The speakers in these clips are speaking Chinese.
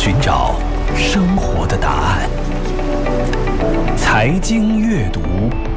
寻找生活的答案。财经阅读，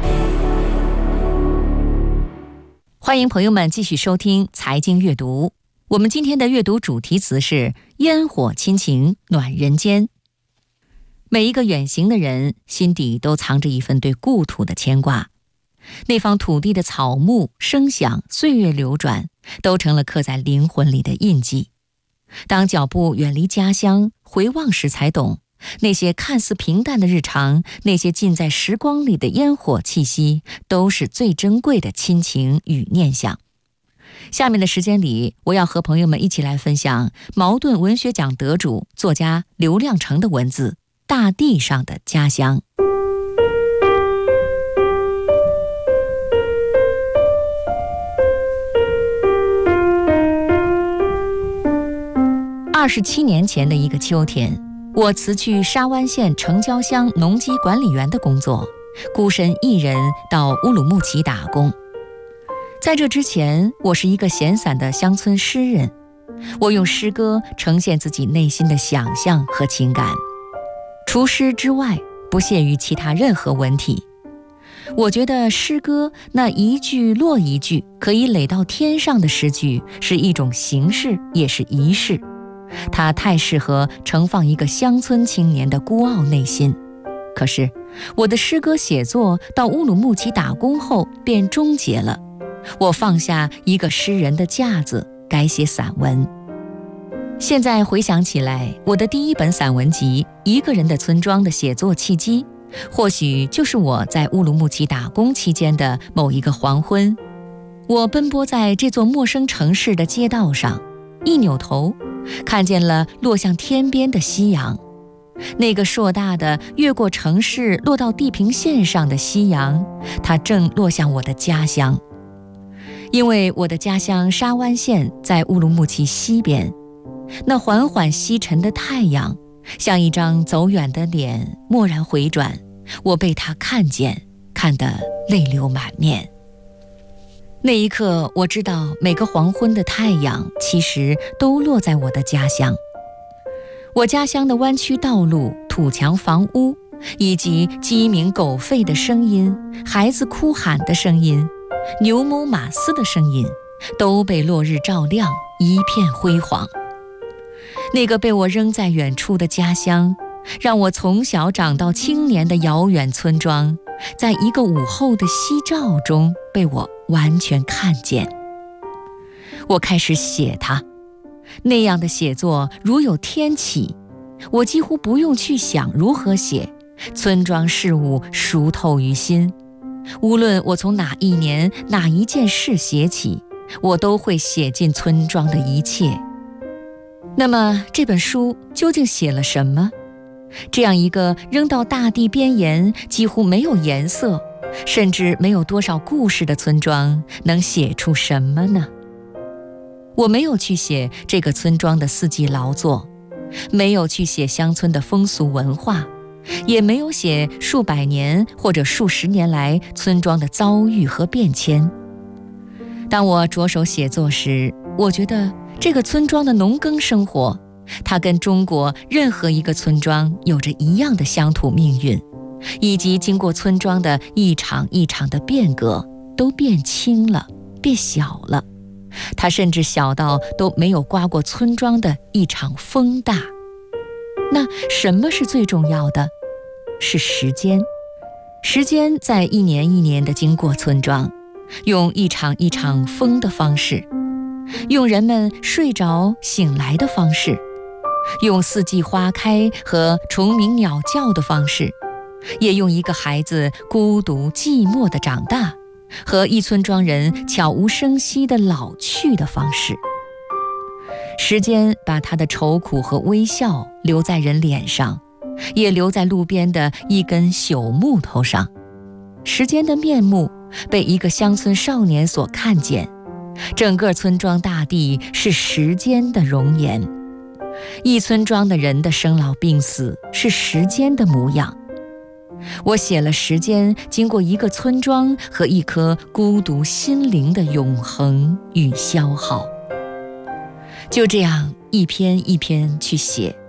欢迎朋友们继续收听财经阅读。我们今天的阅读主题词是烟火亲情暖人间。每一个远行的人心底都藏着一份对故土的牵挂，那方土地的草木声响岁月流转，都成了刻在灵魂里的印记。当脚步远离家乡，回望时才懂，那些看似平淡的日常，那些浸在时光里的烟火气息，都是最珍贵的亲情与念想。下面的时间里，我要和朋友们一起来分享茅盾文学奖得主作家刘亮程的文字《大地上的家乡》。27年前的一个秋天，我辞去沙湾县城郊乡农机管理员的工作，孤身一人到乌鲁木齐打工。在这之前，我是一个闲散的乡村诗人，我用诗歌呈现自己内心的想象和情感，除诗之外，不屑于其他任何文体。我觉得诗歌那一句落一句可以垒到天上的诗句，是一种形式，也是仪式。它太适合盛放一个乡村青年的孤傲内心。可是我的诗歌写作到乌鲁木齐打工后便终结了，我放下一个诗人的架子，改写散文。现在回想起来，我的第一本散文集《一个人的村庄》的写作契机，或许就是我在乌鲁木齐打工期间的某一个黄昏。我奔波在这座陌生城市的街道上，一扭头看见了落向天边的夕阳，那个硕大的越过城市落到地平线上的夕阳，它正落向我的家乡。因为我的家乡沙湾县在乌鲁木齐西边，那缓缓西沉的太阳像一张走远的脸，蓦然回转，我被它看见，看得泪流满面。那一刻，我知道每个黄昏的太阳其实都落在我的家乡。我家乡的弯曲道路、土墙房屋，以及鸡鸣狗吠的声音、孩子哭喊的声音、牛某马嘶的声音，都被落日照亮，一片辉煌。那个被我扔在远处的家乡，让我从小长到青年的遥远村庄，在一个午后的夕照中被我完全看见。我开始写它，那样的写作如有天启，我几乎不用去想如何写，村庄事物熟透于心。无论我从哪一年哪一件事写起，我都会写进村庄的一切。那么这本书究竟写了什么？这样一个扔到大地边沿，几乎没有颜色，甚至没有多少故事的村庄，能写出什么呢？我没有去写这个村庄的四季劳作，没有去写乡村的风俗文化，也没有写数百年或者数十年来村庄的遭遇和变迁。当我着手写作时，我觉得这个村庄的农耕生活，它跟中国任何一个村庄有着一样的乡土命运，以及经过村庄的一场一场的变革，都变轻了，变小了。它甚至小到都没有刮过村庄的一场风大。那什么是最重要的？是时间。时间在一年一年地经过村庄，用一场一场风的方式，用人们睡着醒来的方式，用四季花开和虫鸣鸟叫的方式，也用一个孩子孤独寂寞的长大和一村庄人悄无声息的老去的方式。时间把他的愁苦和微笑留在人脸上，也留在路边的一根朽木头上。时间的面目被一个乡村少年所看见，整个村庄大地是时间的容颜，一村庄的人的生老病死是时间的模样。我写了时间经过一个村庄和一颗孤独心灵的永恒与消耗。就这样一篇一篇去写，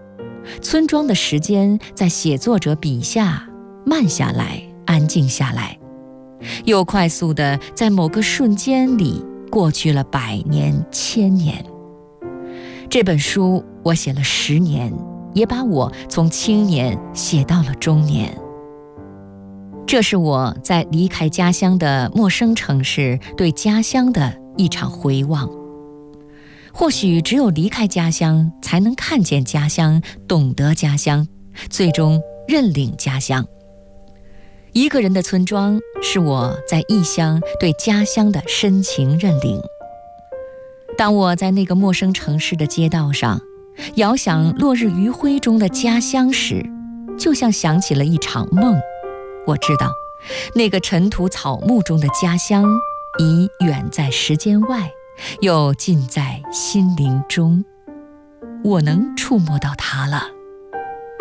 村庄的时间在写作者笔下慢下来，安静下来，又快速地在某个瞬间里过去了100年、1000年。这本书我写了10年，也把我从青年写到了中年。这是我在离开家乡的陌生城市对家乡的一场回望。或许只有离开家乡，才能看见家乡，懂得家乡，最终认领家乡。一个人的村庄，是我在异乡对家乡的深情认领。当我在那个陌生城市的街道上，遥想落日余晖中的家乡时，就像想起了一场梦。我知道，那个尘土草木中的家乡，已远在时间外，又近在心灵中。我能触摸到它了。